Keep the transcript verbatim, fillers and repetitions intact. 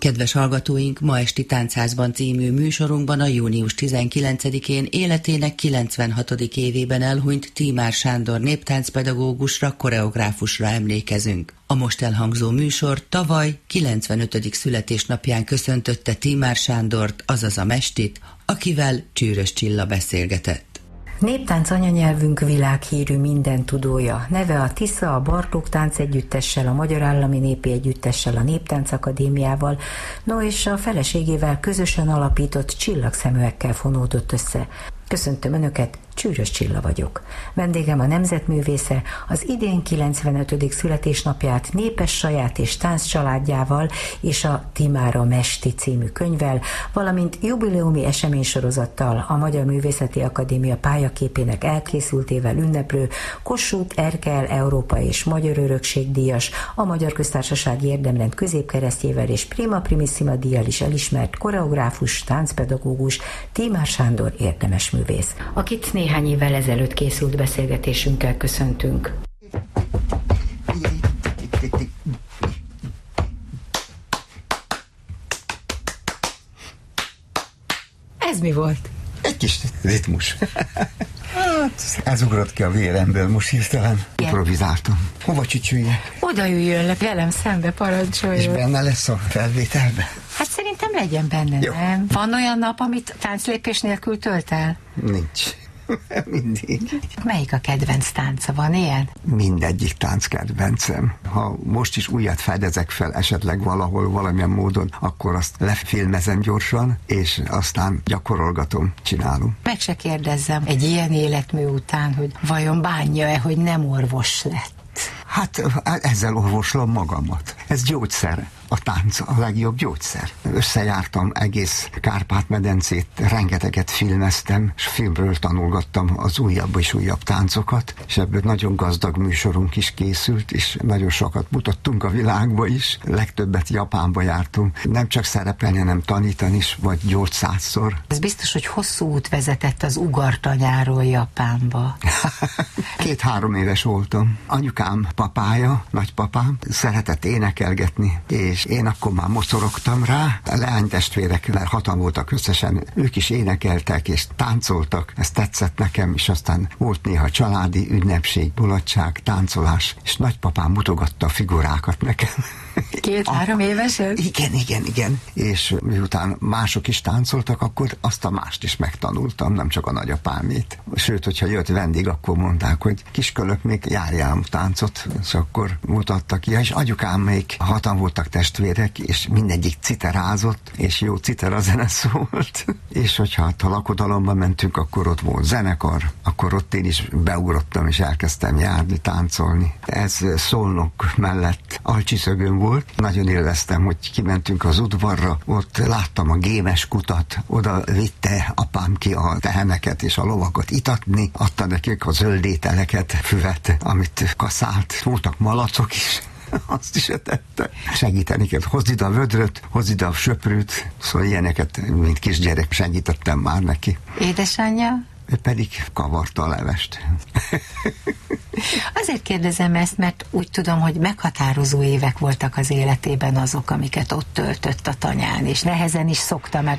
Kedves hallgatóink, ma esti Táncházban című műsorunkban a június tizenkilencedikén életének kilencvenhatodik évében elhunyt Tímár Sándor néptáncpedagógusra, koreográfusra emlékezünk. A most elhangzó műsor tavaly kilencvenötödik születésnapján köszöntötte Tímár Sándort, azaz a mestit, akivel Csűrös Csilla beszélgetett. Néptánc anyanyelvünk világhírű mindentudója. Neve a Tisza, a Bartók Táncegyüttessel, a Magyar Állami Népi Együttessel, a Néptánc Akadémiával, no és a feleségével közösen alapított Csillagszeműekkel fonódott össze. Köszöntöm Önöket, Csűrös Csilla vagyok. Vendégem a nemzetművésze, az idén kilencvenötödik születésnapját népes saját és tánc családjával és a Tímár a Mesti című könyvvel, valamint jubileumi eseménysorozattal a Magyar Művészeti Akadémia pályaképének elkészültével ünneplő Kossuth Erkel Európa és Magyar Örökségdíjas, a Magyar Köztársasági Érdemrend középkeresztjével és Prima Primissima díjjal is elismert koreográfus, táncpedagógus Tímár Sándor érdemes művész, akit néhány évvel ezelőtt készült beszélgetésünkkel köszöntünk. Ez mi volt? Egy kis ritmus. Hát, ez ugrott ki a véremből most hirtelen. Improvizáltam. Hova csücsüljek? Oda jöjjön le velem szembe, parancsoljon. És benne lesz a felvételben? Hát szerintem legyen benne, jó. Nem? Van olyan nap, amit tánclépés nélkül tölt el? Nincs. Mindig. Melyik a kedvenc tánca? Van ilyen? Mindegyik tánc kedvencem. Ha most is újat fedezek fel esetleg valahol, valamilyen módon, akkor azt lefilmezem gyorsan, és aztán gyakorolgatom, csinálom. Meg se kérdezzem egy ilyen életmű után, hogy vajon bánja-e, hogy nem orvos lett? Hát ezzel orvoslom magamat. Ez gyógyszer. A tánc a legjobb gyógyszer. Összejártam egész Kárpát-medencét, rengeteget filmeztem, és filmről tanulgattam az újabb és újabb táncokat, és ebből nagyon gazdag műsorunk is készült, és nagyon sokat mutattunk a világba is. Legtöbbet Japánba jártunk. Nem csak szerepelni, hanem tanítani is, vagy gyógyszázszor. Ez biztos, hogy hosszú út vezetett az ugartanyáról Japánba. Két-három éves voltam. Anyukám papája, nagypapám szeretett énekelgetni, és én akkor már mocorogtam rá. A leánytestvérek, mert hatan voltak összesen, ők is énekeltek és táncoltak. Ez tetszett nekem, és aztán volt néha családi ünnepség, mulatság, táncolás, és nagypapám mutogatta a figurákat nekem. Két-három évesen? Igen, igen, igen. És miután mások is táncoltak, akkor azt a mást is megtanultam, nem csak a nagyapámét. Sőt, hogyha jött vendég, akkor mondták, hogy kiskölök, még járjál táncot, és akkor mutattak ki. És anyukám még hatan voltak testvérek, és mindegyik citerázott, és jó citerazene szólt. És hogyha a lakodalomba mentünk, akkor ott volt zenekar, akkor ott én is beugrottam, és elkezdtem járni, táncolni. Ez Szolnok mellett Alcsiszögön volt. Nagyon élveztem, hogy kimentünk az udvarra, ott láttam a gémes kutat, oda vitte apám ki a teheneket és a lovakat itatni, adta nekik a zöldételeket, füvet, amit kaszált. Voltak malacok is. Azt is tette. Segíteni kell. Hozd ide a vödröt, hozd ide a söprűt. Szóval ilyeneket, mint kisgyerek segítettem már neki. Édesanyja? Ő pedig kavarta a levest. Azért kérdezem ezt, mert úgy tudom, hogy meghatározó évek voltak az életében azok, amiket ott töltött a tanyán, és nehezen is szokta meg